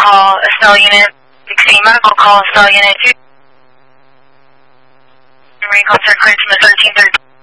call Estelle Unit 16, medical call Estelle Unit 2. Marine call third cleared from the 1330.